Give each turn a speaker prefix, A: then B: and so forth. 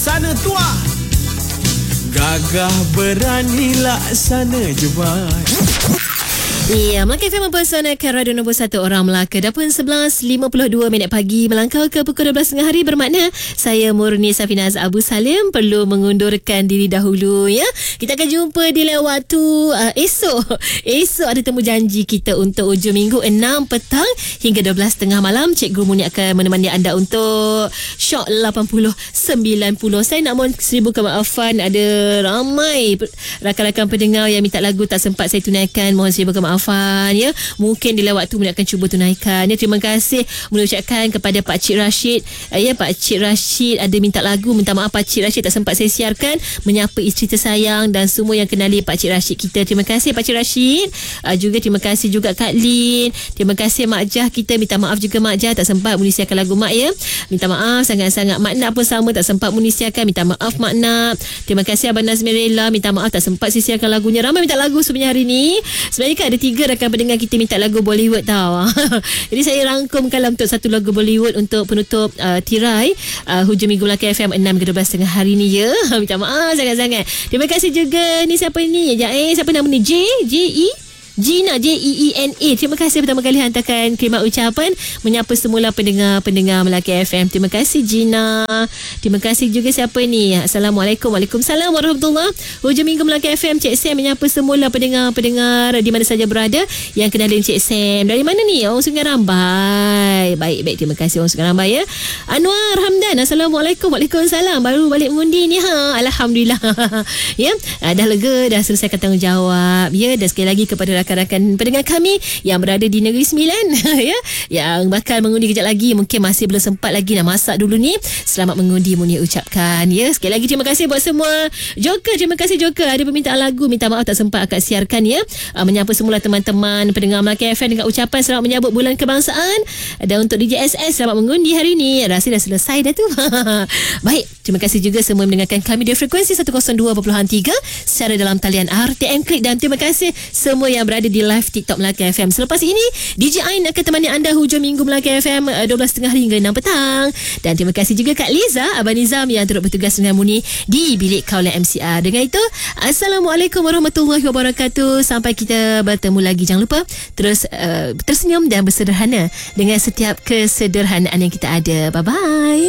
A: sana tua. Gagah berani laksana jebat.
B: Ya, Melaka FM mempersanakan Radio Nombor 1 Orang Melaka. Dah pun 11.52 minit pagi, melangkau ke pukul 12.30 hari, bermakna saya Murni Safinaz Abu Salim perlu mengundurkan diri dahulu ya. Kita akan jumpa di lain waktu esok. Esok ada temu janji kita untuk hujung minggu 6 petang hingga 12.30 malam. Cikgu Muni akan menemani anda untuk Shock 80 90. Saya nak mohon seribu kemaafan, ada ramai rakan-rakan pendengar yang minta lagu tak sempat saya tunaikan. Mohon seribu kemaafan ya. Mungkin di lain waktu Muni akan cuba tunaikan ya. Terima kasih Muni ucapkan kepada Pak Cik Rashid ya. Pak Cik Rashid ada minta lagu, minta maaf Pak Cik Rashid tak sempat saya siarkan. Menyapa isteri tersayang dan semua yang kenali Pak Cik Rashid kita. Terima kasih Pak Cik Rashid. Juga terima kasih juga Kak Lin. Terima kasih Mak Jah kita. Minta maaf juga Mak Jah tak sempat Muni siarkan lagu Mak ya. Minta maaf sangat-sangat. Mak Nak pun sama, tak sempat Muni siarkan. Minta maaf Mak Nak. Terima kasih Abang Nazmirella. Minta maaf tak sempat saya siarkan lagunya. Ramai minta lagu sebenarnya hari ni. Sebenarnya kan ada 3 rakan pendengar kita minta lagu Bollywood tau. Jadi saya rangkumkan untuk satu lagu Bollywood untuk penutup tirai hujung minggu Melaka FM 6 ke 12.30 hari ni ya. Minta maaf sangat-sangat. Terima kasih juga ni siapa ni? Siapa nama ni? Gina, Jeena. Terima kasih pertama kali hantarkan khidmat ucapan menyapa semula pendengar Melaka FM. Terima kasih Gina. Terima kasih juga siapa ni? Assalamualaikum. Waalaikumsalam warahmatullahi. Hujung minggu Melaka FM, Cik Sam menyapa semula pendengar di mana saja berada yang kenalin Cik Sam. Dari mana ni? Orang Sungai Rambai. Baik, terima kasih orang Sungai Rambai ya. Anwar Hamdan. Assalamualaikum. Waalaikumsalam. Baru balik mengundi ni Alhamdulillah. Ya, dah lega, dah selesaikan tanggungjawab ya. Dan sekali lagi kepada rakan-rakan pendengar kami yang berada di Negeri Sembilan ya, yang bakal mengundi kejap lagi, mungkin masih belum sempat lagi nak masak dulu ni, selamat mengundi Muni ucapkan ya. Sekali lagi terima kasih buat semua. Joker, terima kasih Joker, ada permintaan lagu, minta maaf tak sempat akak siarkan ya. Menyapa semula teman-teman pendengar Melaka FM dengan ucapan selamat menyambut bulan kebangsaan. Dan untuk DJ SS, selamat mengundi hari ni. Rasa dah selesai dah tu. Baik, terima kasih juga semua mendengarkan kami di frekuensi 102.3 secara dalam talian RTM Klik, dan terima kasih semua yang berada di live TikTok Melaka FM. Selepas ini DJ Ain akan temani anda hujung minggu Melaka FM 12.30 hingga 6 petang. Dan terima kasih juga Kak Liza, Abang Nizam yang turut bertugas dengan Muni di bilik kaulah MCR. Dengan itu, Assalamualaikum warahmatullahi wabarakatuh. Sampai kita bertemu lagi, jangan lupa terus tersenyum dan bersederhana dengan setiap kesederhanaan yang kita ada. Bye bye.